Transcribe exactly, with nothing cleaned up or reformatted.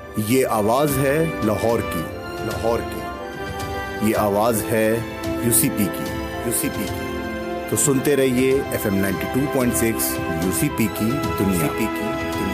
ये आवाज है लाहौर की, लाहौर की। ये आवाज है यूसीपी की, यूसीपी की। तो सुनते रहिए F M ninety two point six UCP की दुनिया, यूसीपी की दुनिया।